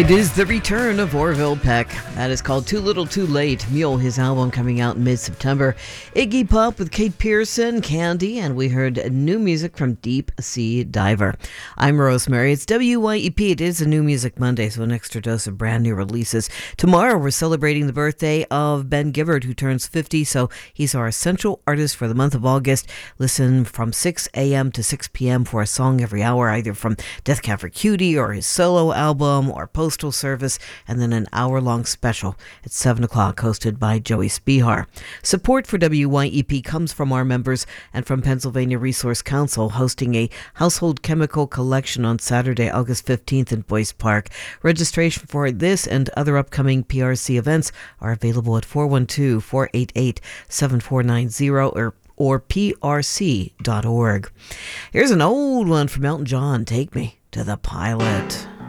It is the return of Orville Peck. That is called Too Little Too Late. Mule, his album coming out in mid-September. Iggy Pop with Kate Pearson, Candy, and we heard new music from Deep Sea Diver. I'm Rosemary. It's WYEP. It is a New Music Monday, so an extra dose of brand new releases. Tomorrow, we're celebrating the birthday of Ben Gibbard, who turns 50, so he's our essential artist for the month of August. Listen from 6 a.m. to 6 p.m. for a song every hour, either from Death Cab for Cutie or his solo album or Postal Service, and then an hour-long special at 7 o'clock hosted by Joey Spihar. Support for WYEP comes from our members and from Pennsylvania Resource Council, hosting a household chemical collection on Saturday, August 15th in Boyce Park. Registration for this and other upcoming PRC events are available at 412-488-7490 or prc.org. Here's an old one from Elton John, Take Me to the Pilot.